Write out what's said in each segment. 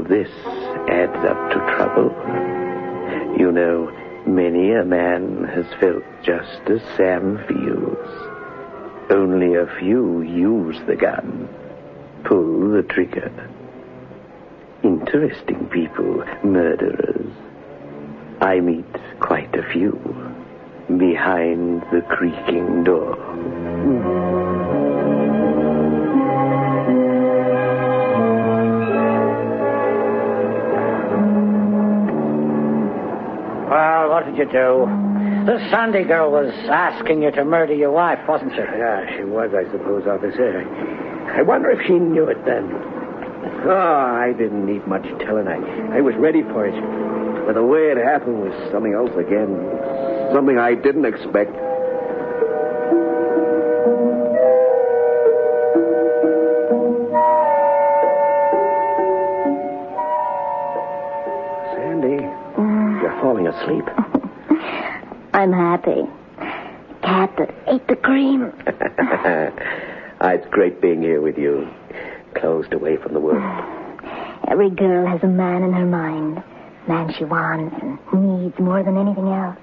this adds up to trouble. You know, many a man has felt just as Sam feels. Only a few use the gun, pull the trigger. Interesting people, murderers. I meet quite a few behind the creaking door. Well, what did you do? The Sandy girl was asking you to murder your wife, wasn't she? Yeah, she was, I suppose, officer. I wonder if she knew it then. Oh, I didn't need much telling. I was ready for it. But the way it happened was something else again. Something I didn't expect. Sandy, you're falling asleep. I'm happy. Cat that ate the cream. It's great being here with you. Closed away from the world. Every girl has a man in her mind. Man she wants and needs more than anything else.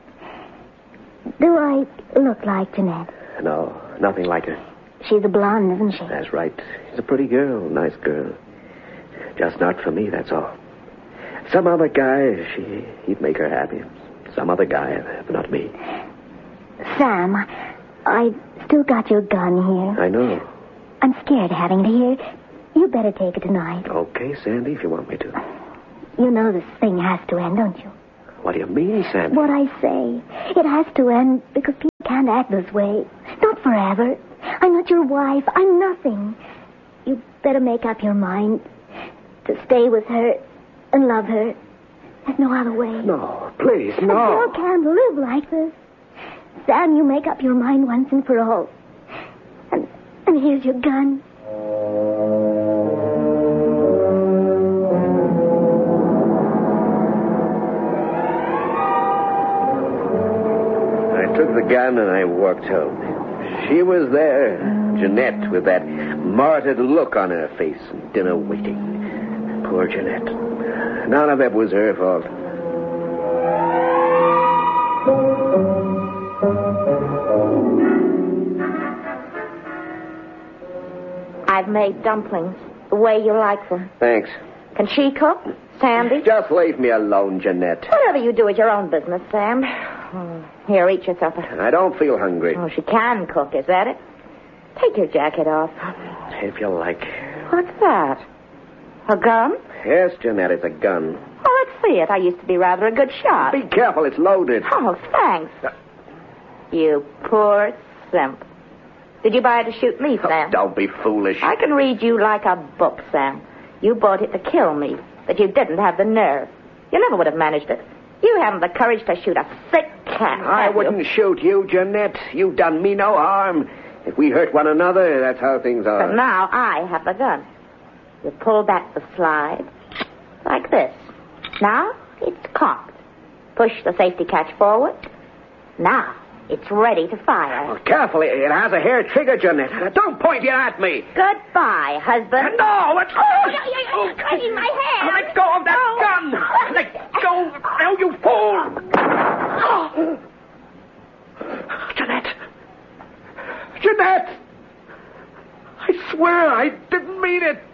Do I look like Jeanette? No, nothing like her. She's a blonde, isn't she? That's right. She's a pretty girl, nice girl. Just not for me, that's all. Some other guy, he'd make her happy. Some other guy, but not me. Sam, I still got your gun here. I know. I'm scared having it here. You better take it tonight. Okay, Sandy, if you want me to. You know this thing has to end, don't you? What do you mean, Sandy? What I say. It has to end because people can't act this way. Not forever. I'm not your wife. I'm nothing. You better make up your mind to stay with her and love her. There's no other way. No, please, no. A girl can't live like this. Sam, you make up your mind once and for all. And here's your gun. I took the gun and I walked home. She was there, Jeanette, with that martyred look on her face and dinner waiting. Poor Jeanette. None of it was her fault. I've made dumplings the way you like them. Thanks. Can she cook? Sandy? Just leave me alone, Jeanette. Whatever you do is your own business, Sam. Here, eat your supper. I don't feel hungry. Oh, she can cook, is that it? Take your jacket off. If you like. What's that? A gun? Yes, Jeanette, it's a gun. Oh, let's see it. I used to be rather a good shot. Be careful, it's loaded. Oh, thanks. You poor simp. Did you buy it to shoot me, Sam? Oh, don't be foolish. I can read you like a book, Sam. You bought it to kill me, but you didn't have the nerve. You never would have managed it. You haven't the courage to shoot a sick cat. I wouldn't shoot you, Jeanette. You've done me no harm. If we hurt one another, that's how things are. But now I have the gun. You pull back the slide like this. Now it's cocked. Push the safety catch forward. Now it's ready to fire. Oh, careful, it has a hair trigger, Jeanette. Don't point it at me. Goodbye, husband. No, it's... Oh, in my hand. Let go of that gun. Let go. No, you fool. Jeanette. Jeanette. I swear I didn't mean it.